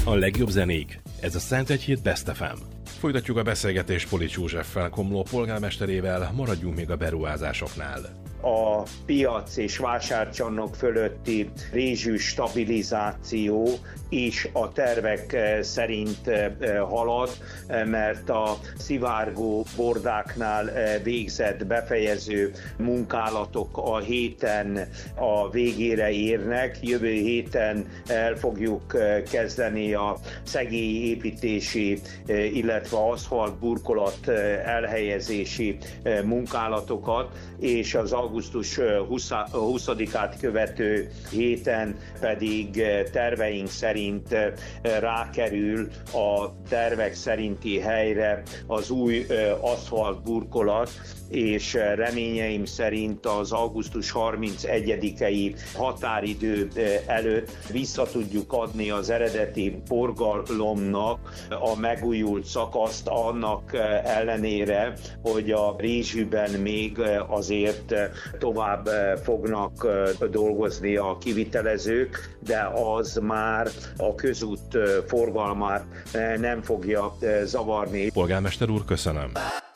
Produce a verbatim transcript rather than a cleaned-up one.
A legjobb zenék. Ez a Szentegyhíd Best ef em. Folytatjuk a beszélgetést Polics Józseffel, Komló polgármesterével, maradjunk még a beruházásoknál. A piac és vásárcsarnok fölötti rézsű stabilizáció is a tervek szerint halad, mert a szivárgó bordáknál végzett befejező munkálatok a héten a végére érnek. Jövő héten el fogjuk kezdeni a szegélyépítési, illetve aszfalt burkolat elhelyezési munkálatokat, és az augusztus huszadikát követő héten pedig terveink szerint rákerül a tervek szerinti helyre az új aszfalt burkolat, és reményeim szerint az augusztus harmincegyedikei határidő előtt vissza tudjuk adni az eredeti forgalomnak a megújult szakaszt, annak ellenére, hogy a rézsűben még azért tovább fognak dolgozni a kivitelezők, de az már a közút forgalmát nem fogja zavarni. Polgármester úr, köszönöm.